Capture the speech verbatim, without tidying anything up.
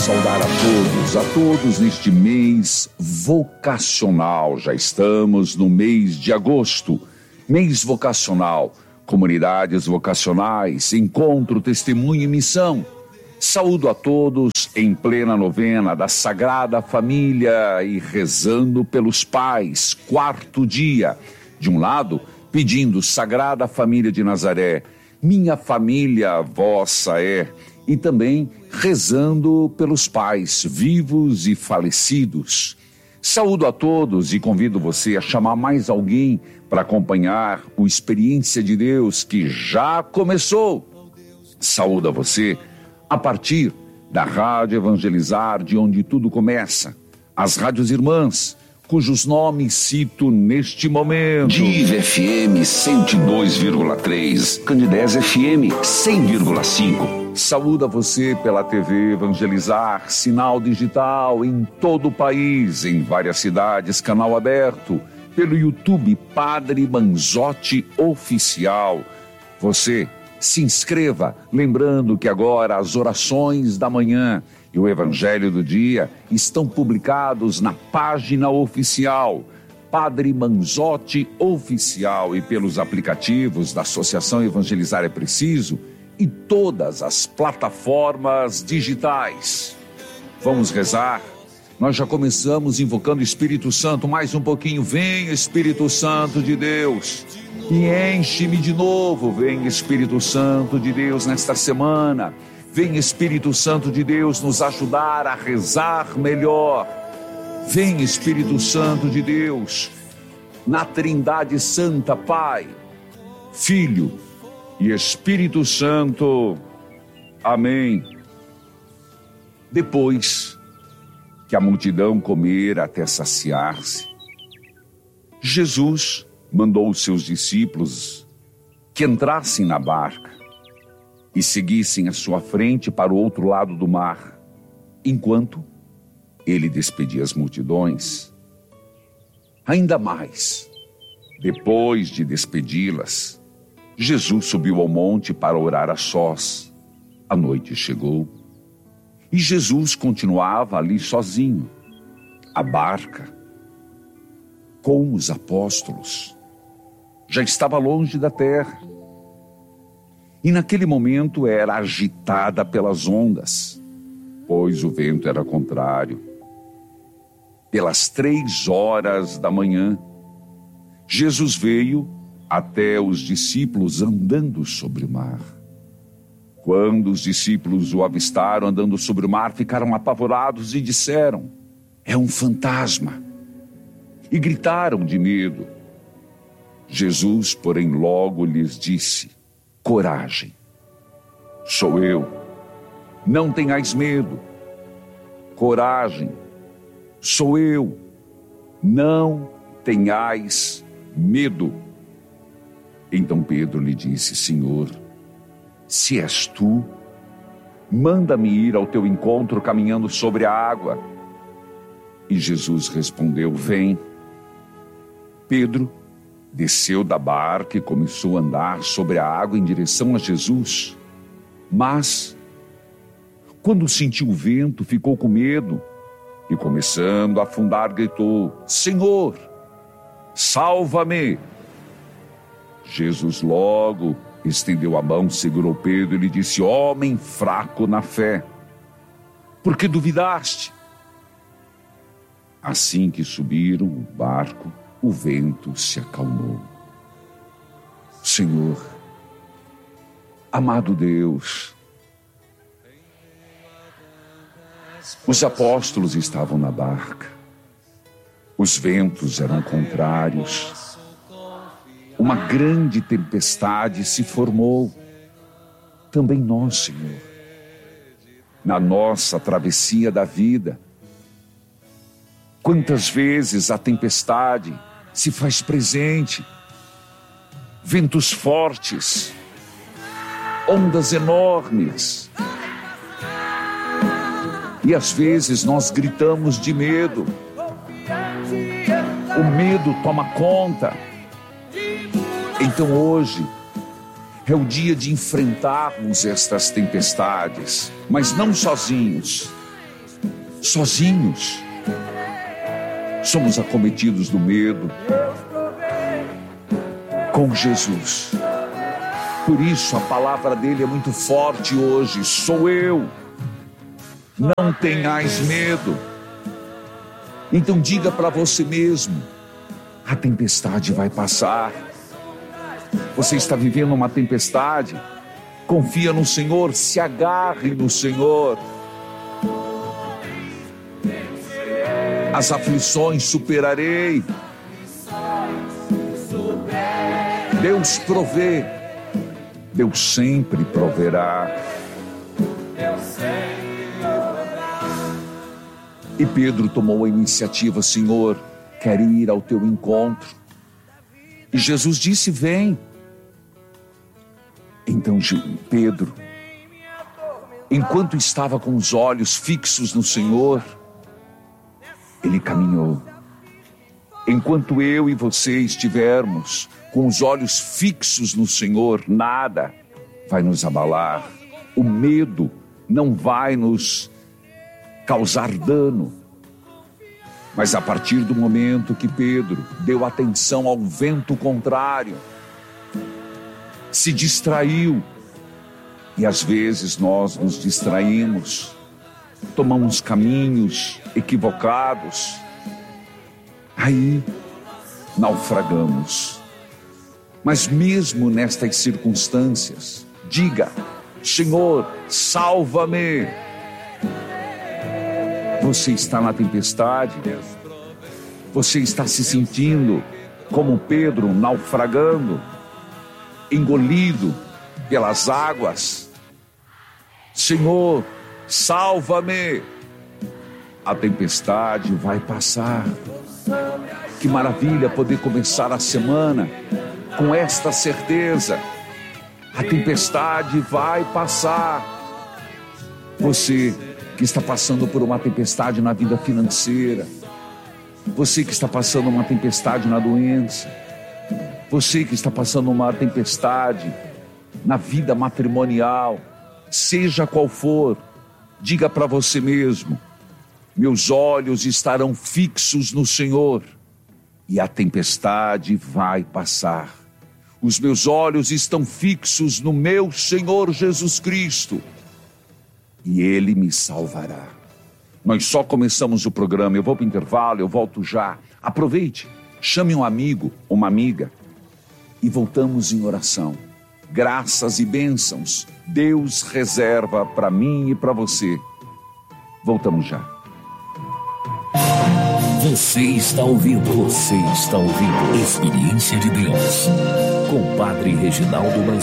saudar a todos, a todos neste mês vocacional. Já estamos no mês de agosto, mês vocacional, comunidades vocacionais, encontro, testemunho e missão. Saúdo a todos em plena novena da Sagrada Família e rezando pelos pais, quarto dia. De um lado, pedindo Sagrada Família de Nazaré, minha família vossa é. E também rezando pelos pais vivos e falecidos. Saúdo a todos e convido você a chamar mais alguém para acompanhar o Experiência de Deus que já começou. Saúdo a você a partir da Rádio Evangelizar, de onde tudo começa. As rádios irmãs, cujos nomes cito neste momento. Div F M cento e dois vírgula três, Candidez F M cem vírgula cinco. Saúdo a você pela T V Evangelizar, sinal digital em todo o país, em várias cidades, canal aberto, pelo YouTube Padre Manzotti Oficial. Você se inscreva, lembrando que agora as orações da manhã e o Evangelho do dia estão publicados na página oficial Padre Manzotti Oficial e pelos aplicativos da Associação Evangelizar é Preciso e todas as plataformas digitais. Vamos rezar? Nós já começamos invocando o Espírito Santo, mais um pouquinho. Vem, Espírito Santo de Deus, e enche-me de novo. Vem, Espírito Santo de Deus, nesta semana. Vem, Espírito Santo de Deus, nos ajudar a rezar melhor. Vem, Espírito Santo de Deus, na Trindade Santa, Pai, Filho e Espírito Santo. Amém. Depois que a multidão comer até saciar-se, Jesus mandou os seus discípulos que entrassem na barca e seguissem à sua frente para o outro lado do mar, enquanto ele despedia as multidões. Ainda mais, depois de despedi-las, Jesus subiu ao monte para orar a sós. A noite chegou e Jesus continuava ali sozinho. A barca, com os apóstolos, já estava longe da terra. E naquele momento era agitada pelas ondas, pois o vento era contrário. Pelas três horas da manhã, Jesus veio até os discípulos andando sobre o mar. Quando os discípulos o avistaram andando sobre o mar, ficaram apavorados e disseram: é um fantasma. E gritaram de medo. Jesus, porém, logo lhes disse: coragem, sou eu, não tenhais medo. Coragem, sou eu, não tenhais medo. Então Pedro lhe disse: Senhor, se és tu, manda-me ir ao teu encontro caminhando sobre a água. E Jesus respondeu: vem. Pedro desceu da barca e começou a andar sobre a água em direção a Jesus. Mas, quando sentiu o vento, ficou com medo e, começando a afundar, gritou: Senhor, salva-me! Jesus logo estendeu a mão, segurou Pedro e lhe disse: homem fraco na fé, por que duvidaste? Assim que subiram o barco, o vento se acalmou. Senhor, amado Deus, os apóstolos estavam na barca, os ventos eram contrários, uma grande tempestade se formou. Também nós, Senhor, na nossa travessia da vida, quantas vezes a tempestade se faz presente, ventos fortes, ondas enormes, e às vezes nós gritamos de medo, o medo toma conta. Então hoje é o dia de enfrentarmos estas tempestades, mas não sozinhos. sozinhos. Somos acometidos do medo. Com Jesus. Por isso a palavra dele é muito forte hoje. Sou eu. Não tenhais medo. Então diga para você mesmo: a tempestade vai passar. Você está vivendo uma tempestade? Confia no Senhor, se agarre no Senhor. As aflições superarei. Deus provê. Deus sempre proverá. E Pedro tomou a iniciativa: Senhor, quero ir ao teu encontro. E Jesus disse: vem. Então Pedro, enquanto estava com os olhos fixos no Senhor, ele caminhou. Enquanto eu e você estivermos com os olhos fixos no Senhor, nada vai nos abalar. O medo não vai nos causar dano. Mas a partir do momento que Pedro deu atenção ao vento contrário, se distraiu, e às vezes nós nos distraímos, tomamos caminhos equivocados, aí naufragamos. Mas mesmo nestas circunstâncias, diga: Senhor, salva-me. Você está na tempestade? Você está se sentindo como Pedro, naufragando, engolido pelas águas? Senhor, salva-me. A tempestade vai passar. Que maravilha poder começar a semana com esta certeza: a tempestade vai passar. Você que está passando por uma tempestade na vida financeira, você que está passando uma tempestade na doença, você que está passando uma tempestade na vida matrimonial, seja qual for, diga para você mesmo: meus olhos estarão fixos no Senhor e a tempestade vai passar. Os meus olhos estão fixos no meu Senhor Jesus Cristo e Ele me salvará. Nós só começamos o programa. Eu vou para o intervalo, eu volto já. Aproveite, chame um amigo, uma amiga e voltamos em oração. Graças e bênçãos Deus reserva para mim e para você. Voltamos já. Você está ouvindo, você está ouvindo Experiência de Deus com Padre Reginaldo Manzini.